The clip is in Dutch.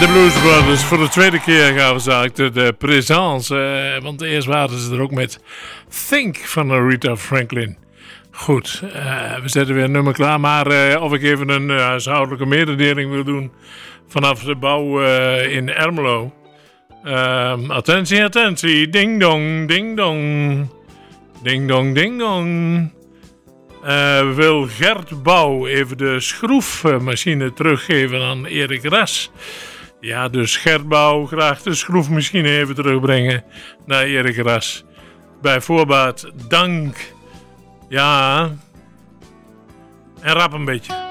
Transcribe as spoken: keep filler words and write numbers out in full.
De Blues Brothers, voor de tweede keer gaan we zaak de, de présence. Uh, want eerst waren ze er ook met Think van Aretha Franklin. Goed, uh, we zetten weer een nummer klaar. Maar uh, of ik even een uh, huishoudelijke mededeling wil doen vanaf de bouw uh, in Ermelo. Uh, attentie, attentie. Ding dong, ding dong. Ding dong, ding dong. Uh, wil Gert Bouw even de schroefmachine teruggeven aan Erik Ras? Ja, dus Gert Bouw graag de schroefmachine even terugbrengen naar Erik Ras. Bij voorbaat dank. Ja. En rap een beetje.